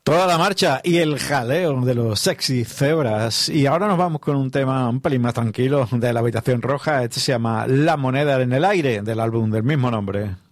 Toda la marcha y el jaleo de los sexy cebras. Y ahora nos vamos con un tema un pelín más tranquilo de la Habitación Roja. Este se llama La moneda en el aire, del álbum del mismo nombre.